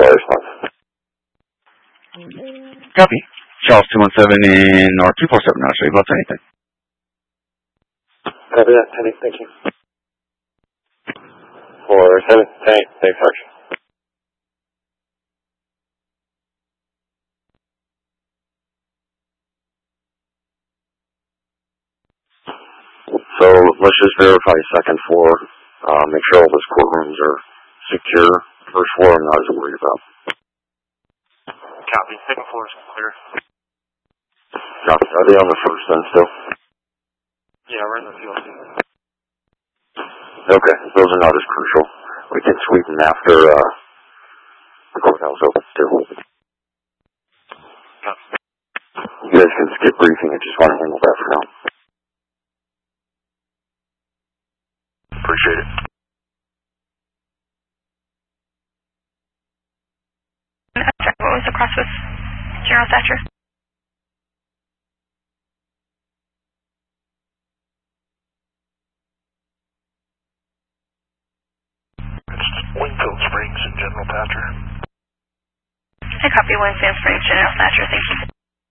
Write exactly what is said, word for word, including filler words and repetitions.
response. Copy. Charles two one seven in North two four seven. Not sure about anything. Copy that, Teddy. Thank you. four seven, ten, thanks, Arch. So let's just verify second floor. Uh, make sure all those courtrooms are secure. First floor, I'm not as worried about. Copy. Second floor is clear. Copy. Are they on the first then still? Yeah, we're in the field. Okay, those are not as crucial. We can sweep them after uh, the courthouse opens too. Copy. You guys can skip briefing. I just want to handle that for now. Appreciate it. What was across with General Thatcher? Wingfield Springs and General Thatcher. I copy Wingfield Springs, General Thatcher. Thank you.